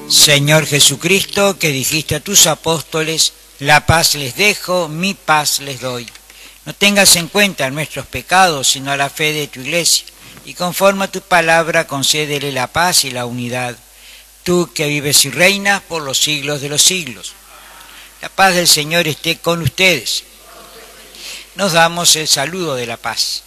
Señor Jesucristo, que dijiste a tus apóstoles, la paz les dejo, mi paz les doy. No tengas en cuenta nuestros pecados, sino a la fe de tu Iglesia, y conforme a tu palabra concédele la paz y la unidad. Tú que vives y reinas por los siglos de los siglos. La paz del Señor esté con ustedes. Nos damos el saludo de la paz.